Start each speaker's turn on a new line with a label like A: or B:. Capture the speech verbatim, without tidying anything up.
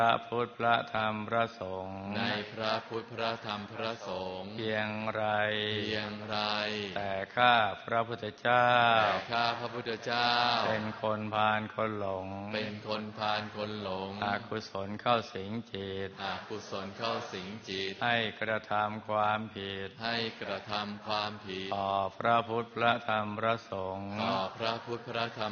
A: พระพุทธพระธรรมพระสงฆ์
B: ในพระพุทธพระธรรมพระสงฆ์
A: เพียงไร
B: เพียงไร
A: แต่ข้าพระพุทธเจ้า
B: แต่ข้าพระพุทธเจ้า
A: เป็นคนพาลคนหลง
B: เป็นคนพาลคนหลง
A: อกุศลเข้าสิงจิต
B: อกุศลเข้าสิงจิต
A: ให้กระทำความผิด
B: ให้กระทำความผิด
A: ต่อพระพุทธพระธรรมพระสงฆ์
B: ต่อพระพุทธพระธรรม